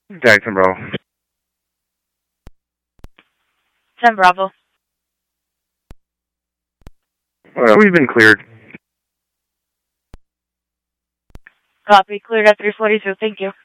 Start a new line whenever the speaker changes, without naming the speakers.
Jackson, Bravo.
10 Bravo.
We've been cleared.
Copy. Cleared at 342. Thank you.